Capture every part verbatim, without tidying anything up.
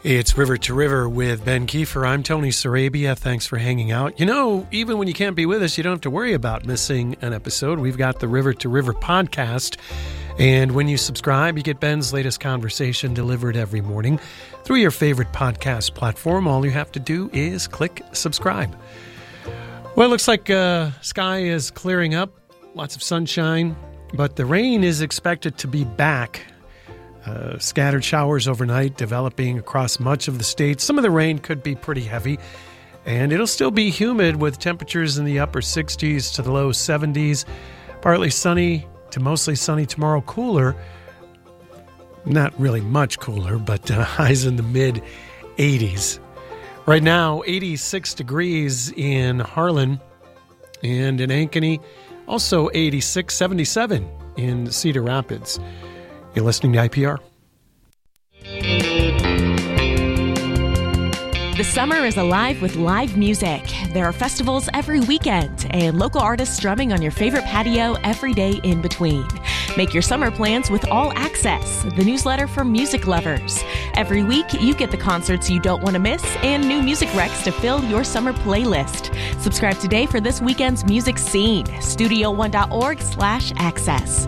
It's River to River with Ben Kiefer. I'm Tony Sarabia. Thanks for hanging out. You know, even when you can't be with us, you don't have to worry about missing an episode. We've got the River to River podcast. And when you subscribe, you get Ben's latest conversation delivered every morning through your favorite podcast platform. All you have to do is click subscribe. Well, it looks like uh, sky is clearing up. Lots of sunshine. But the rain is expected to be back. Uh, scattered showers overnight developing across much of the state. Some of the rain could be pretty heavy, and it'll still be humid with temperatures in the upper sixties to the low seventies. Partly sunny to mostly sunny tomorrow, cooler. Not really much cooler, but uh, highs in the mid eighties. Right now, eighty-six degrees in Harlan and in Ankeny. Also eighty-six, seventy-seven in Cedar Rapids. You're listening to I P R. The summer is alive with live music. There are festivals every weekend and local artists strumming on your favorite patio every day in between. Make your summer plans with All Access, the newsletter for music lovers. Every week, you get the concerts you don't want to miss and new music recs to fill your summer playlist. Subscribe today for this weekend's music scene. studio one dot org slash access.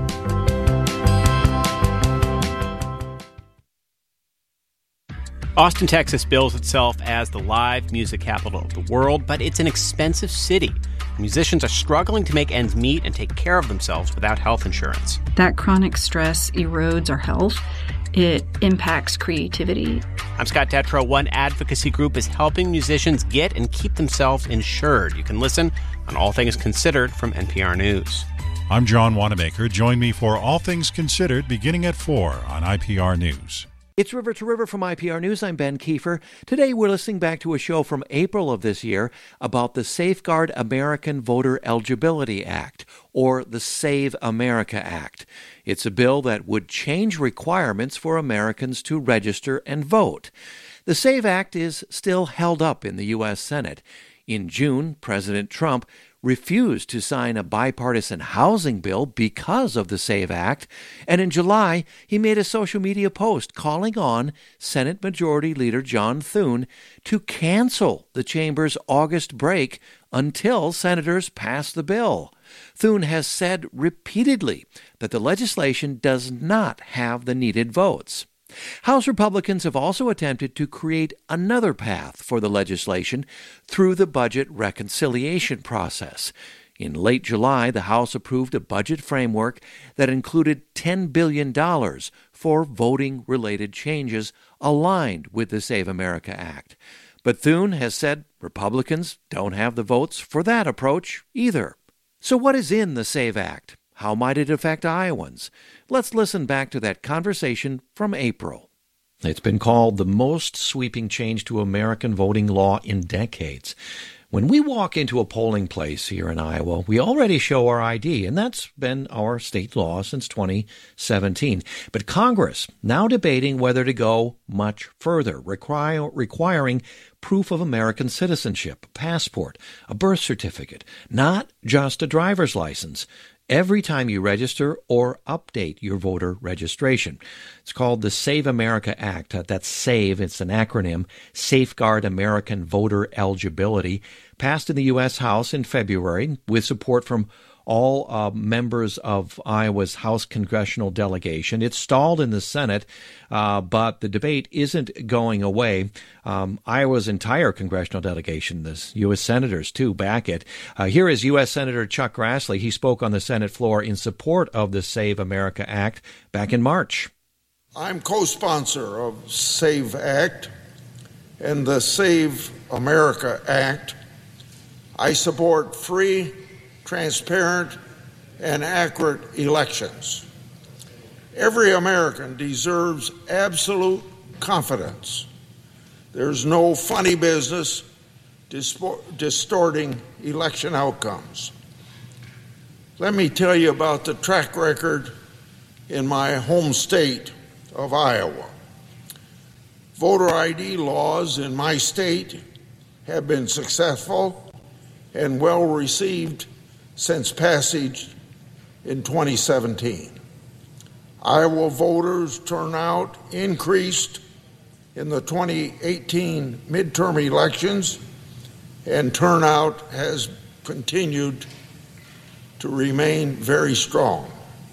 Austin, Texas bills itself as the live music capital of the world, but it's an expensive city. Musicians are struggling to make ends meet and take care of themselves without health insurance. That chronic stress erodes our health. It impacts creativity. I'm Scott Detrow. One advocacy group is helping musicians get and keep themselves insured. You can listen on All Things Considered from N P R News. I'm John Wanamaker. Join me for All Things Considered beginning at four on I P R News. It's River to River from I P R News. I'm Ben Kiefer. Today we're listening back to a show from April of this year about the Safeguard American Voter Eligibility Act, or the Save America Act. It's a bill that would change requirements for Americans to register and vote. The SAVE Act is still held up in the U S Senate. In June, President Trump refused to sign a bipartisan housing bill because of the SAVE Act, and in July, he made a social media post calling on Senate Majority Leader John Thune to cancel the chamber's August break until senators pass the bill. Thune has said repeatedly that the legislation does not have the needed votes. House Republicans have also attempted to create another path for the legislation through the budget reconciliation process. In late July, the House approved a budget framework that included ten billion dollars for voting-related changes aligned with the Save America Act. But Thune has said Republicans don't have the votes for that approach either. So what is in the SAVE Act? How might it affect Iowans? Let's listen back to that conversation from April. It's been called the most sweeping change to American voting law in decades. When we walk into a polling place here in Iowa, we already show our I D, and that's been our state law since twenty seventeen. But Congress now debating whether to go much further, require, requiring proof of American citizenship, a passport, a birth certificate, not just a driver's license, every time you register or update your voter registration. It's called the Save America Act. That's SAVE. It's an acronym, Safeguard American Voter Eligibility, passed in the U S House in February with support from all uh, members of Iowa's House congressional delegation. It's stalled in the Senate, uh, but the debate isn't going away. Um, Iowa's entire congressional delegation, the U S senators, too, back it. Uh, here is U S Senator Chuck Grassley. He spoke on the Senate floor in support of the Save America Act back in March. I'm co-sponsor of SAVE Act and the Save America Act. I support free, transparent, and accurate elections. Every American deserves absolute confidence. There's no funny business distorting election outcomes. Let me tell you about the track record in my home state of Iowa. Voter I D laws in my state have been successful and well received since passage in twenty seventeen. Iowa voters turnout increased in the twenty eighteen midterm elections, and turnout has continued to remain very strong.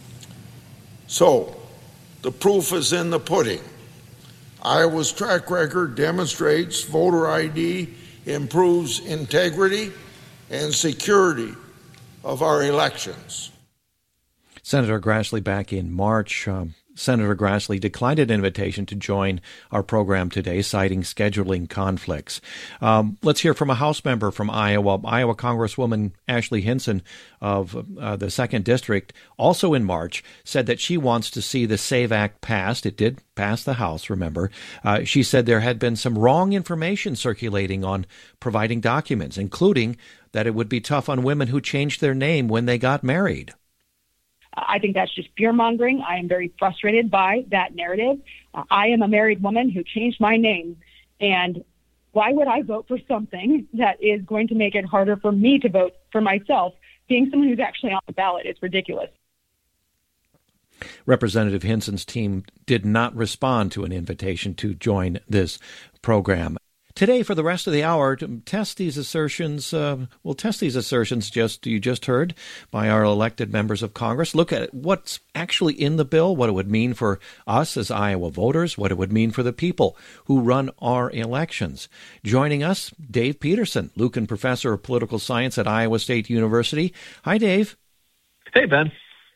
So, the proof is in the pudding. Iowa's track record demonstrates voter I D improves integrity and security of our elections. Senator Grassley back in March. Um, Senator Grassley declined an invitation to join our program today, citing scheduling conflicts. Um, let's hear from a House member from Iowa. Iowa Congresswoman Ashley Hinson of uh, the second District, also in March, said that she wants to see the SAVE Act passed. It did pass the House, remember. Uh, she said there had been some wrong information circulating on providing documents, including that it would be tough on women who changed their name when they got married. I think that's just fear-mongering. I am very frustrated by that narrative. Uh, I am a married woman who changed my name, and why would I vote for something that is going to make it harder for me to vote for myself? Being someone who's actually on the ballot is ridiculous. Representative Hinson's team did not respond to an invitation to join this program. Today, for the rest of the hour, to test these assertions, uh, we'll test these assertions just you just heard by our elected members of Congress. Look at what's actually in the bill, what it would mean for us as Iowa voters, what it would mean for the people who run our elections. Joining us, Dave Peterson, Lucan Professor of Political Science at Iowa State University. Hi, Dave. Hey, Ben.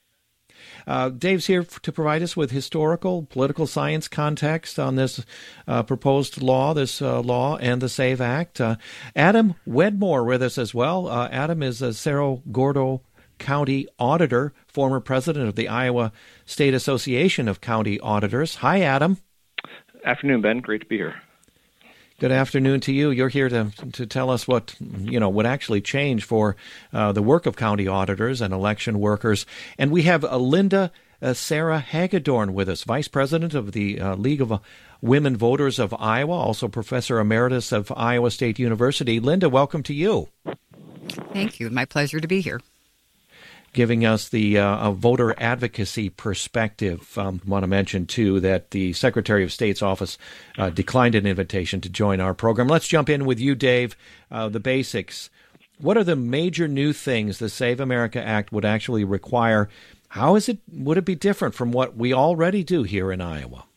Uh, Dave's here to provide us with historical, political science context on this uh, proposed law, this uh, law and the SAVE Act. Uh, Adam Wedmore with us as well. Uh, Adam is a Cerro Gordo County Auditor, former president of the Iowa State Association of County Auditors. Hi, Adam. Afternoon, Ben. Great to be here. Good afternoon to you. You're here to to tell us what, you know, would actually change for uh, the work of county auditors and election workers. And we have uh, Linda uh, Sarah Hagedorn with us, Vice President of the uh, League of Women Voters of Iowa, also Professor Emeritus of Iowa State University. Linda, welcome to you. Thank you. My pleasure to be here. Giving us the uh, voter advocacy perspective. Um, I want to mention, too, that the Secretary of State's office uh, declined an invitation to join our program. Let's jump in with you, Dave. Uh, the basics. What are the major new things the Save America Act would actually require? How is it? Would it be different from what we already do here in Iowa?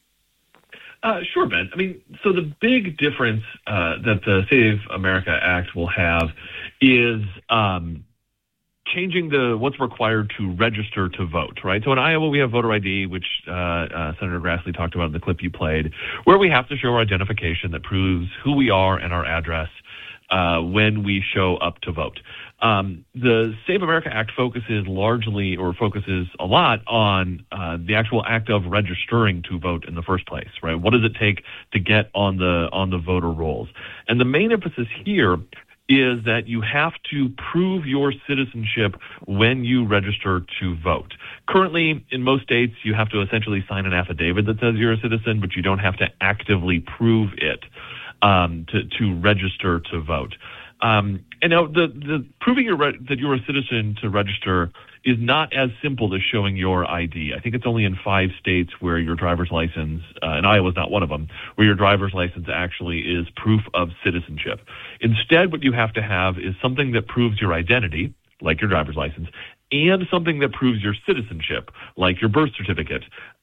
Uh, sure, Ben. I mean, so the big difference uh, that the Save America Act will have is um, changing the what's required to register to vote, right? So in Iowa, we have voter I D, which uh, uh, Senator Grassley talked about in the clip you played, where we have to show our identification that proves who we are and our address uh, when we show up to vote. Um, the Save America Act focuses largely, or focuses a lot, on uh, the actual act of registering to vote in the first place, right? What does it take to get on the on the voter rolls? And the main emphasis here is that you have to prove your citizenship when you register to vote. Currently, in most states, you have to essentially sign an affidavit that says you're a citizen, but you don't have to actively prove it um, to, to register to vote. Um, and now, the, the proving you're re- that you're a citizen to register is not as simple as showing your I D. I think it's only in five states where your driver's license, uh, and Iowa's not one of them, where your driver's license actually is proof of citizenship. Instead, what you have to have is something that proves your identity, like your driver's license, and something that proves your citizenship, like your birth certificate.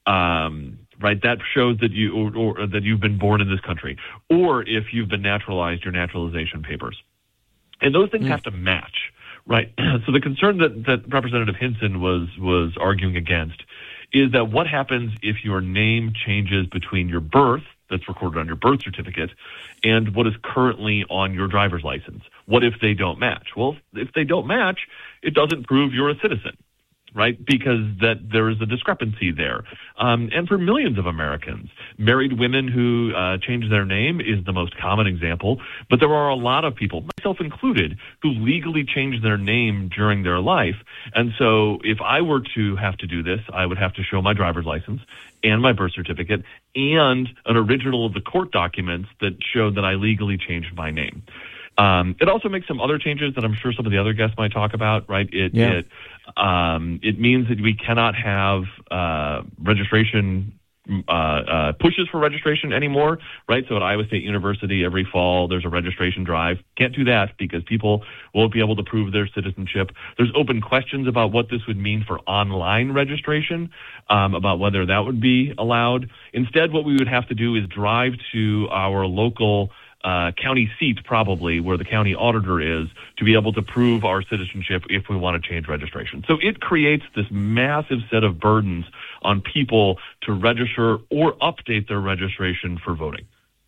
Um, right, that shows that you or, or that you've been born in this country, or if you've been naturalized, your naturalization papers. And those things mm. have to match. Right. So the concern that, that Representative Hinson was was arguing against is that what happens if your name changes between your birth, that's recorded on your birth certificate, and what is currently on your driver's license? What if they don't match? Well, if they don't match, it doesn't prove you're a citizen, right? Because that there is a discrepancy there. Um, and for millions of Americans, married women who uh, change their name is the most common example. But there are a lot of people, myself included, who legally change their name during their life. And so if I were to have to do this, I would have to show my driver's license and my birth certificate and an original of the court documents that showed that I legally changed my name. Um, it also makes some other changes that I'm sure some of the other guests might talk about, right? It, yeah. it, um, it means that we cannot have uh, registration uh, uh, pushes for registration anymore, right? So at Iowa State University, every fall, there's a registration drive. Can't do that because people won't be able to prove their citizenship. There's open questions about what this would mean for online registration, um, about whether that would be allowed. Instead, what we would have to do is drive to our local Uh, county seat, probably, where the county auditor is, to be able to prove our citizenship if we want to change registration. So it creates this massive set of burdens on people to register or update their registration for voting.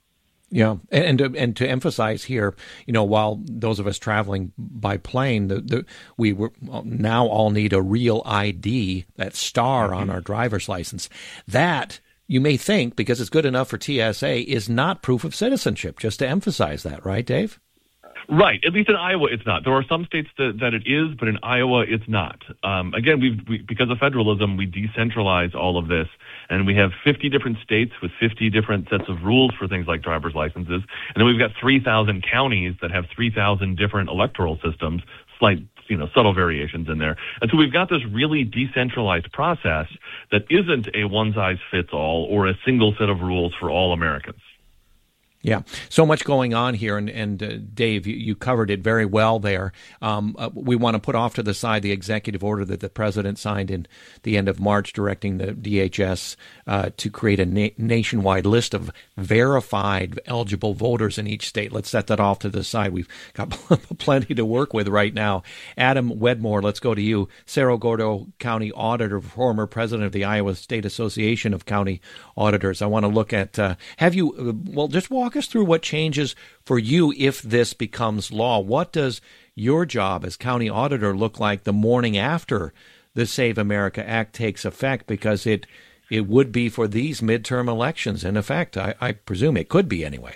Yeah, and and to, and to emphasize here, you know, while those of us traveling by plane, the, the, we were, now all need a real I D, that star mm-hmm. on our driver's license. That, you may think, because it's good enough for T S A, is not proof of citizenship, just to emphasize that, right, Dave? Right. At least in Iowa, it's not. There are some states that, that it is, but in Iowa, it's not. Um, again, we've, we, because of federalism, we decentralize all of this, and we have fifty different states with fifty different sets of rules for things like driver's licenses, and then we've got three thousand counties that have three thousand different electoral systems, slight you know, subtle variations in there. And so we've got this really decentralized process that isn't a one-size-fits-all or a single set of rules for all Americans. Yeah, so much going on here, and, and uh, Dave, you, you covered it very well there. Um, uh, we want to put off to the side the executive order that the president signed in the end of March directing the D H S uh, to create a na- nationwide list of verified eligible voters in each state. Let's set that off to the side. We've got plenty to work with right now. Adam Wedmore, let's go to you. Cerro Gordo County Auditor, former president of the Iowa State Association of County Auditors. I want to look at, uh, have you, uh, well, just walk Walk us through what changes for you if this becomes law. What does your job as county auditor look like the morning after the Save America Act takes effect? Because it it would be for these midterm elections in effect. I, I presume it could be anyway.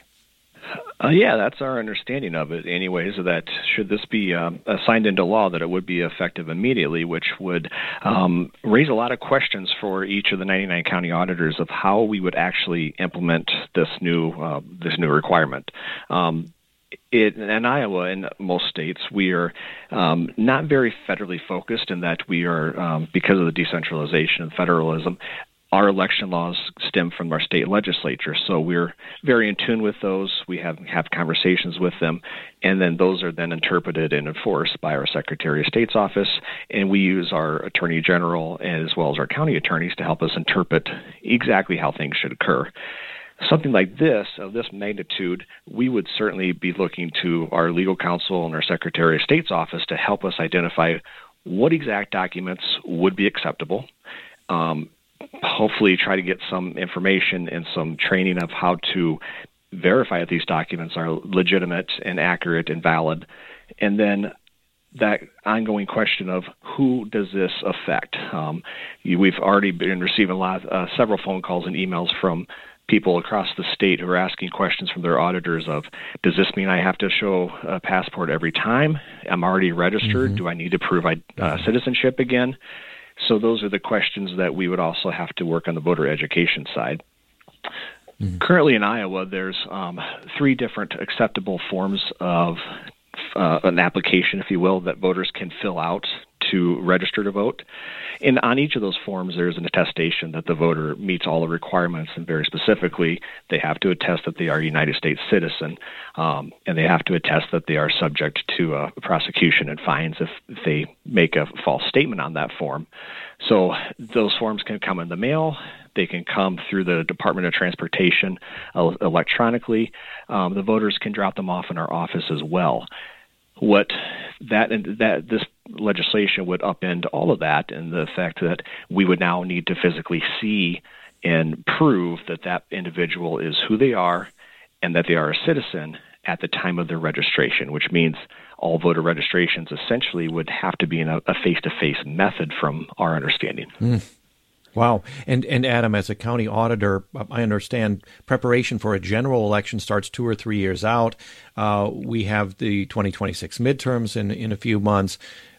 Uh, yeah, that's our understanding of it anyways, that should this be um, signed into law, that it would be effective immediately, which would um, raise a lot of questions for each of the ninety-nine county auditors of how we would actually implement this new uh, this new requirement. Um, It, in Iowa and most states, we are um, not very federally focused in that we are, um, because of the decentralization and federalism, our election laws stem from our state legislature, so we're very in tune with those. We have, have conversations with them, and then those are then interpreted and enforced by our Secretary of State's office, and we use our Attorney General as well as our county attorneys to help us interpret exactly how things should occur. Something like this, of this magnitude, we would certainly be looking to our legal counsel and our Secretary of State's office to help us identify what exact documents would be acceptable, um, hopefully try to get some information and some training of how to verify that these documents are legitimate and accurate and valid. And then that ongoing question of who does this affect? Um, you, we've already been receiving a lot, uh, several phone calls and emails from people across the state who are asking questions from their auditors of, does this mean I have to show a passport every time? I'm already registered. Mm-hmm. Do I need to prove I, uh, citizenship again? So those are the questions that we would also have to work on the voter education side. Mm-hmm. Currently in Iowa, there's um, three different acceptable forms of uh, an application, if you will, that voters can fill out to register to vote. And on each of those forms, there's an attestation that the voter meets all the requirements, and very specifically, they have to attest that they are a United States citizen, um, and they have to attest that they are subject to uh, prosecution and fines if, if they make a false statement on that form. So those forms can come in the mail. They can come through the Department of Transportation uh, electronically. Um, the voters can drop them off in our office as well. What that that this legislation would upend all of that, and the fact that we would now need to physically see and prove that that individual is who they are and that they are a citizen at the time of their registration, which means all voter registrations essentially would have to be in a, a face-to-face method from our understanding. Mm. Wow. And and Adam, as a county auditor, I understand preparation for a general election starts two or three years out. Uh, we have the twenty twenty-six midterms in, in a few months.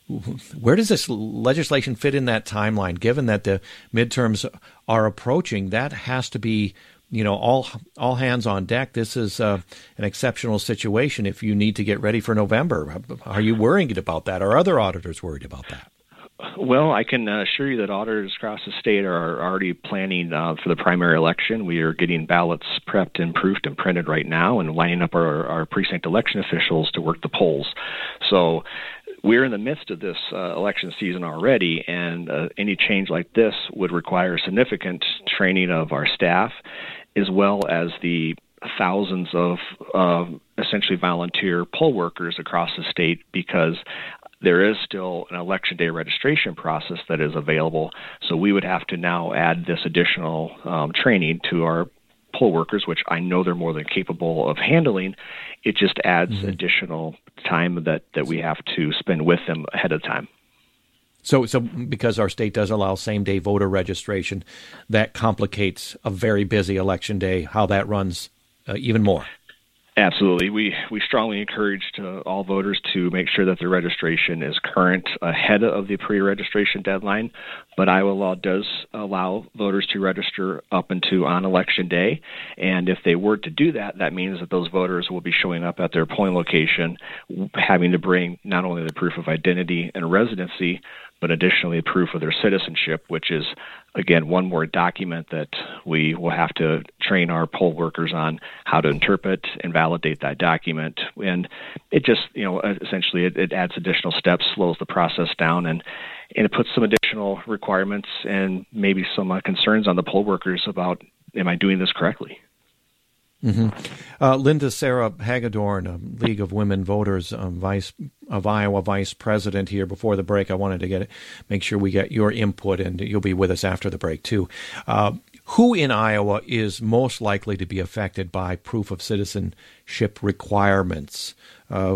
Where does this legislation fit in that timeline? Given that the midterms are approaching, that has to be, you know, all all hands on deck. This is uh, an exceptional situation if you need to get ready for November. Are you worried about that? Are other auditors worried about that? Well, I can uh, assure you that auditors across the state are already planning uh, for the primary election. We are getting ballots prepped and proofed and printed right now and lining up our, our precinct election officials to work the polls. So we're in the midst of this uh, election season already, and uh, any change like this would require significant training of our staff as well as the thousands of uh, essentially volunteer poll workers across the state, because there is still an election day registration process that is available. So we would have to now add this additional um, training to our poll workers, which I know they're more than capable of handling. It just adds mm-hmm. additional time that, that we have to spend with them ahead of time. So, so because our state does allow same-day voter registration, that complicates a very busy election day, how that runs uh, even more. Absolutely. We we strongly encourage to all voters to make sure that their registration is current ahead of the pre-registration deadline, but Iowa law does allow voters to register up until on election day, and if they were to do that, that means that those voters will be showing up at their polling location having to bring not only the proof of identity and residency, but additionally proof of their citizenship, which is, again, one more document that we will have to train our poll workers on how to interpret and validate that document. And it just, you know, essentially it, it adds additional steps, slows the process down, and, and it puts some additional requirements and maybe some uh, concerns on the poll workers about, am I doing this correctly? Mm-hmm. Uh, Linda Sarah Hagedorn, um, League of Women Voters, um, Vice of Iowa Vice President here. Before the break, I wanted to get it, make sure we get your input, and you'll be with us after the break too. Uh, who in Iowa is most likely to be affected by proof of citizenship requirements? Uh,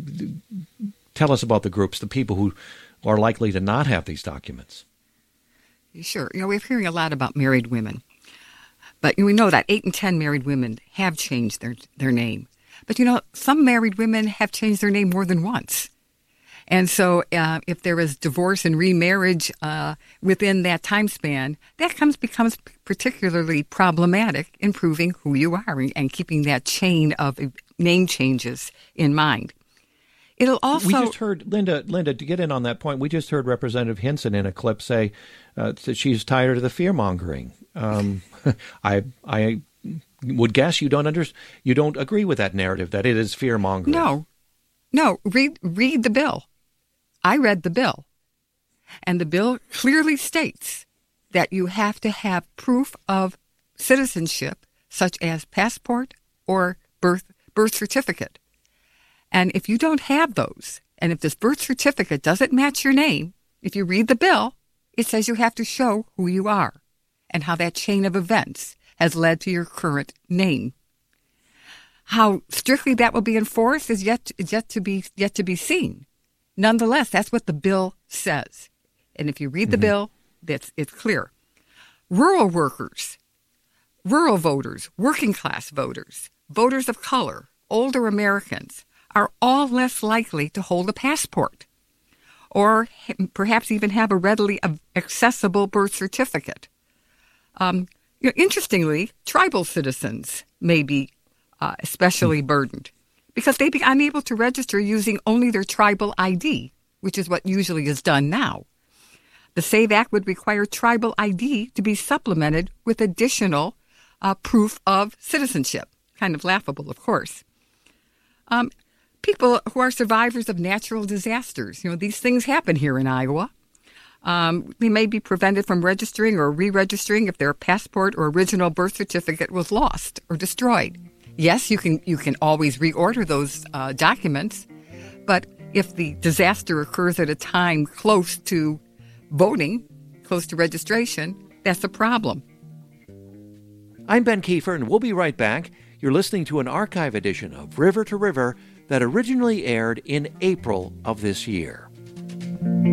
tell us about the groups, the people who are likely to not have these documents. Sure. You know, we're hearing a lot about married women. But we know that eight in ten married women have changed their, their name. But, you know, some married women have changed their name more than once. And so uh, if there is divorce and remarriage uh, within that time span, that comes becomes particularly problematic in proving who you are and, and keeping that chain of name changes in mind. It'll also. We just heard, Linda, Linda, to get in on that point, we just heard Representative Hinson in a clip say uh, that she's tired of the fear-mongering. Um, I I would guess you don't under, you don't agree with that narrative, that it is fear-mongering. No. No, read read the bill. I read the bill. And the bill clearly states that you have to have proof of citizenship, such as passport or birth birth certificate. And if you don't have those, and if this birth certificate doesn't match your name, if you read the bill, it says you have to show who you are and how that chain of events has led to your current name. How strictly that will be enforced is yet is yet to be yet to be seen. Nonetheless, that's what the bill says. And if you read the mm-hmm. bill, that's it's clear. Rural workers, rural voters, working class voters, voters of color, older Americans are all less likely to hold a passport or perhaps even have a readily accessible birth certificate. Um, you know, interestingly, tribal citizens may be uh, especially burdened because they be unable to register using only their tribal I D, which is what usually is done now. The SAVE Act would require tribal I D to be supplemented with additional uh, proof of citizenship. Kind of laughable, of course. Um, people who are survivors of natural disasters, you know, these things happen here in Iowa. Um, they may be prevented from registering or re-registering if their passport or original birth certificate was lost or destroyed. Yes, you can you can always reorder those uh, documents, but if the disaster occurs at a time close to voting, close to registration, that's a problem. I'm Ben Kiefer, and we'll be right back. You're listening to an archive edition of River to River that originally aired in April of this year.